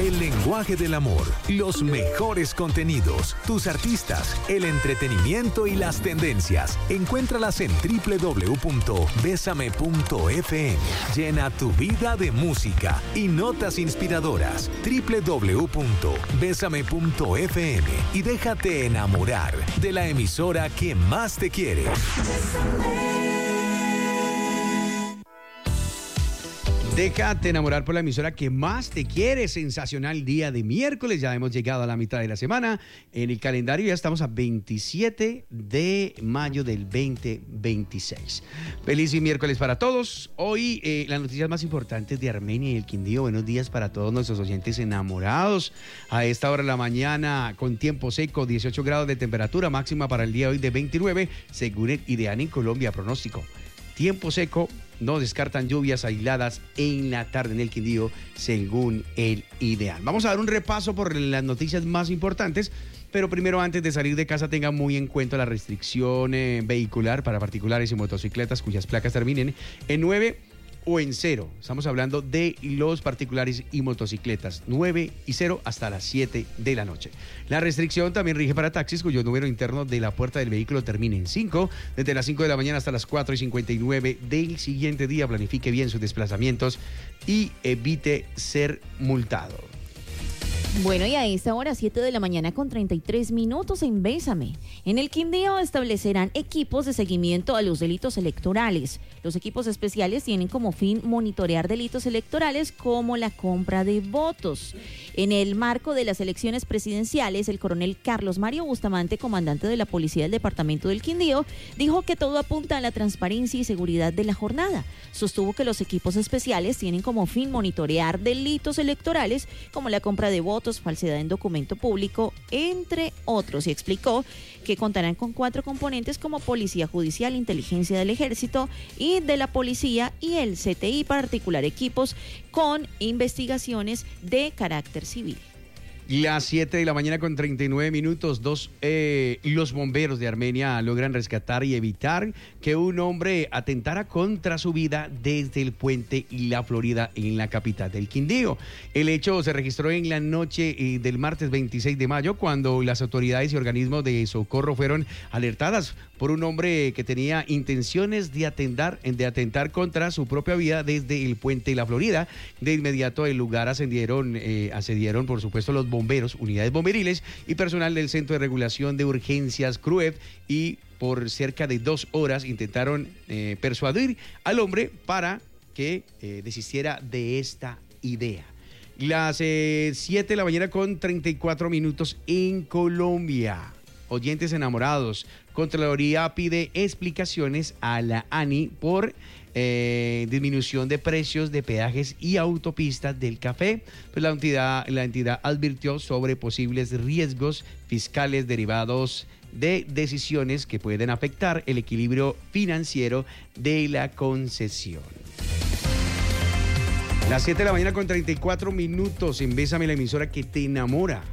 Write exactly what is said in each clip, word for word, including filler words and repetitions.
El lenguaje del amor, los mejores contenidos, tus artistas, el entretenimiento y las tendencias. Encuéntralas en doble u doble u doble u punto besame punto efe eme. Llena tu vida de música y notas inspiradoras. doble u doble u doble u punto besame punto efe eme y déjate enamorar de la emisora que más te quiere. Déjate enamorar por la emisora que más te quiere. Sensacional día de miércoles. Ya hemos llegado a la mitad de la semana. En el calendario ya estamos a veintisiete de mayo del veinte veintiséis. Feliz miércoles para todos. Hoy eh, las noticias más importantes de Armenia y el Quindío. Buenos días para todos nuestros oyentes enamorados. A esta hora de la mañana con tiempo seco, dieciocho grados de temperatura. Máxima para el día de hoy de veintinueve. Según el IDEAN en Colombia. Pronóstico. Tiempo seco. No descartan lluvias aisladas en la tarde en el Quindío, según el IDEAN. Vamos a dar un repaso por las noticias más importantes, pero primero, antes de salir de casa, tengan muy en cuenta la restricción eh, vehicular para particulares y motocicletas cuyas placas terminen en nueve o en cero. Estamos hablando de los particulares y motocicletas, nueve y cero hasta las siete de la noche. La restricción también rige para taxis cuyo número interno de la puerta del vehículo termine en cinco, desde las cinco de la mañana hasta las cuatro y cincuenta y nueve del siguiente día. Planifique bien sus desplazamientos y evite ser multado. Bueno, y a esta hora, siete de la mañana con treinta y tres minutos en Bésame. En el Quindío establecerán equipos de seguimiento a los delitos electorales. Los equipos especiales tienen como fin monitorear delitos electorales como la compra de votos. En el marco de las elecciones presidenciales, el coronel Carlos Mario Bustamante, comandante de la Policía del Departamento del Quindío, dijo que todo apunta a la transparencia y seguridad de la jornada. Sostuvo que los equipos especiales tienen como fin monitorear delitos electorales como la compra de votos, falsedad en documento público, entre otros, y explicó que contarán con cuatro componentes como Policía Judicial, Inteligencia del Ejército y de la Policía y el C T I para articular equipos con investigaciones de carácter civil. Las siete de la mañana con treinta y nueve minutos, dos, eh, los bomberos de Armenia logran rescatar y evitar que un hombre atentara contra su vida desde el puente La Florida en la capital del Quindío. El hecho se registró en la noche eh, del martes veintiséis de mayo, cuando las autoridades y organismos de socorro fueron alertadas por un hombre que tenía intenciones de atentar, de atentar contra su propia vida desde el puente La Florida. De inmediato el lugar ascendieron, eh, ascendieron por supuesto los bomberos, unidades bomberiles y personal del Centro de Regulación de Urgencias C R U E F, y por cerca de dos horas intentaron eh, persuadir al hombre para que eh, desistiera de esta idea. Las eh, siete de la mañana con treinta y cuatro minutos en Colombia. Oyentes enamorados, Contraloría pide explicaciones a la ANI por eh, disminución de precios de peajes y autopistas del café. Pues la entidad, la entidad advirtió sobre posibles riesgos fiscales derivados de decisiones que pueden afectar el equilibrio financiero de la concesión. Las siete de la mañana con treinta y cuatro minutos en Bésame, la emisora que te enamora.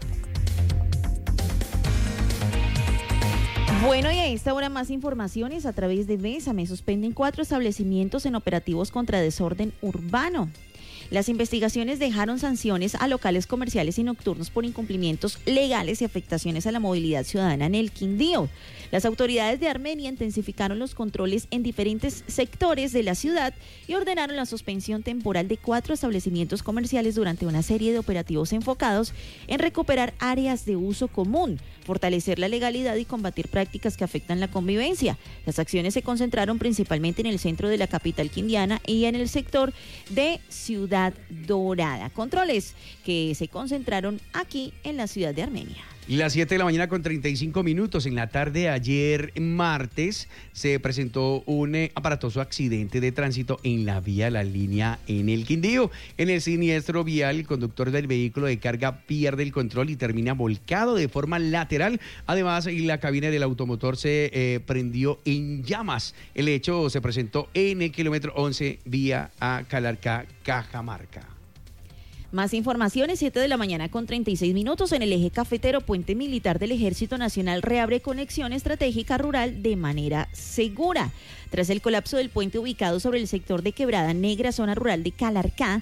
Bueno, y a esta hora más informaciones a través de Bésame. Suspenden cuatro establecimientos en operativos contra desorden urbano. Las investigaciones dejaron sanciones a locales comerciales y nocturnos por incumplimientos legales y afectaciones a la movilidad ciudadana en el Quindío. Las autoridades de Armenia intensificaron los controles en diferentes sectores de la ciudad y ordenaron la suspensión temporal de cuatro establecimientos comerciales durante una serie de operativos enfocados en recuperar áreas de uso común, fortalecer la legalidad y combatir prácticas que afectan la convivencia. Las acciones se concentraron principalmente en el centro de la capital quindiana y en el sector de Ciudad Dorada. Controles que se concentraron aquí en la ciudad de Armenia. Las siete de la mañana con treinta y cinco minutos. En la tarde ayer martes se presentó un eh, aparatoso accidente de tránsito en la vía La Línea en el Quindío. En el siniestro vial, el conductor del vehículo de carga pierde el control y termina volcado de forma lateral. Además, la cabina del automotor se eh, prendió en llamas. El hecho se presentó en el kilómetro once vía a Calarcá, Cajamarca. Más informaciones, siete de la mañana con treinta y seis minutos. En el eje cafetero, Puente Militar del Ejército Nacional reabre conexión estratégica rural de manera segura. Tras el colapso del puente ubicado sobre el sector de Quebrada Negra, zona rural de Calarcá,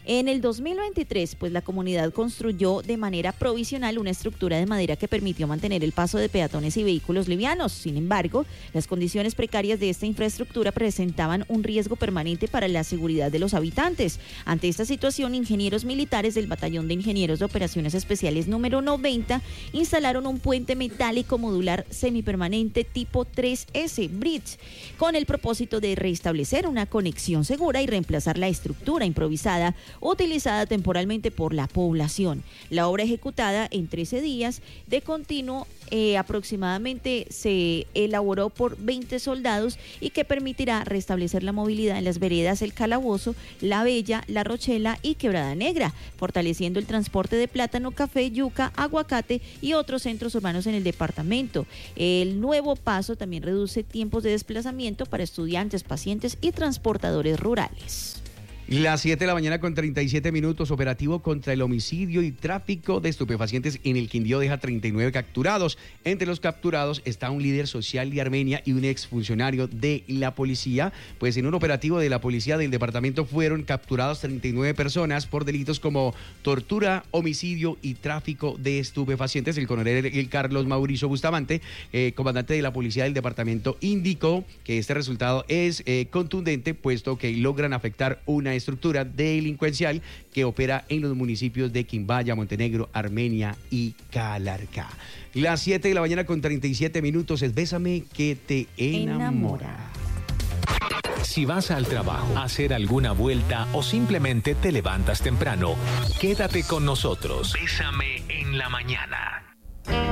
En el dos mil veintitrés, pues la comunidad construyó de manera provisional una estructura de madera que permitió mantener el paso de peatones y vehículos livianos. Sin embargo, las condiciones precarias de esta infraestructura presentaban un riesgo permanente para la seguridad de los habitantes. Ante esta situación, ingenieros militares del Batallón de Ingenieros de Operaciones Especiales número noventa instalaron un puente metálico modular semipermanente tipo tres ese Bridge, con el propósito de restablecer una conexión segura y reemplazar la estructura improvisada utilizada temporalmente por la población. La obra, ejecutada en trece días de continuo, eh, aproximadamente se elaboró por veinte soldados y que permitirá restablecer la movilidad en las veredas El Calabozo, La Bella, La Rochela y Quebrada Negra, fortaleciendo el transporte de plátano, café, yuca, aguacate y otros centros urbanos en el departamento. El nuevo paso también reduce tiempos de desplazamiento para estudiantes, pacientes y transportadores rurales. Las siete de la mañana con treinta y siete minutos, operativo contra el homicidio y tráfico de estupefacientes en el Quindío deja treinta y nueve capturados. Entre los capturados está un líder social de Armenia y un exfuncionario de la policía. Pues en un operativo de la policía del departamento fueron capturados treinta y nueve personas por delitos como tortura, homicidio y tráfico de estupefacientes. El coronel el Carlos Mauricio Bustamante, eh, comandante de la policía del departamento, indicó que este resultado es eh, contundente, puesto que logran afectar una estructura delincuencial que opera en los municipios de Quimbaya, Montenegro, Armenia y Calarcá. Las siete de la mañana con treinta y siete minutos es Bésame que te enamora. Si vas al trabajo, a hacer alguna vuelta o simplemente te levantas temprano, quédate con nosotros. Bésame en la mañana.